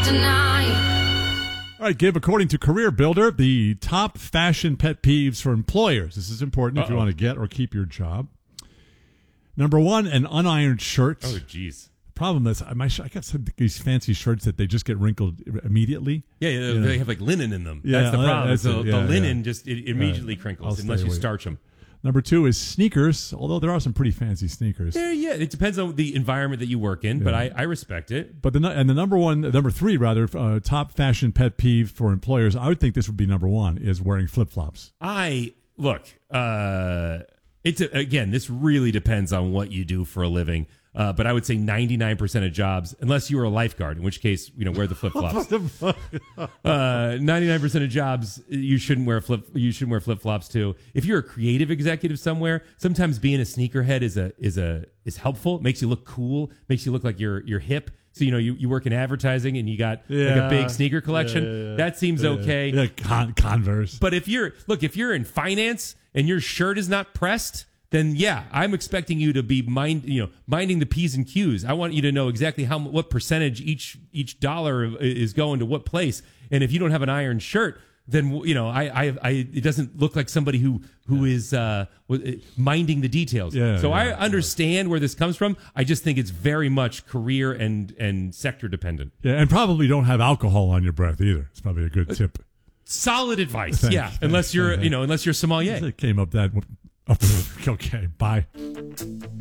All right, Gabe, according to Career Builder, the top fashion pet peeves for employers. This is important if you want to get or keep your job. Number one, an unironed shirt. Oh, jeez. Problem is, I got some these fancy shirts that they just get wrinkled immediately. Yeah, they have like linen in them. Yeah, that's the problem. that's the it. linen just it immediately crinkles unless you starch them. Number two is sneakers, although there are some pretty fancy sneakers. Yeah, it depends on the environment that you work in, but I respect it. But number three, top fashion pet peeve for employers, I would think this would be number one, is wearing flip-flops. Again, this really depends on what you do for a living. But I would say 99% of jobs, unless you were a lifeguard, in which case, wear the flip-flops. 99% of jobs, you shouldn't wear flip-flops too. If you're a creative executive somewhere, sometimes being a sneakerhead is helpful. It makes you look cool, makes you look like you're hip. So, you work in advertising and you got like a big sneaker collection. That seems okay. Yeah, Converse. But if you're in finance and your shirt is not pressed, then I'm expecting you to be minding the P's and Q's. I want you to know exactly what percentage each dollar is going to what place. And if you don't have an iron shirt, then it doesn't look like somebody who is minding the details. I understand where this comes from. I just think it's very much career and sector dependent. Yeah, and probably don't have alcohol on your breath either. It's probably a good tip. Solid advice. Unless you're sommelier. It came up that. Okay, bye.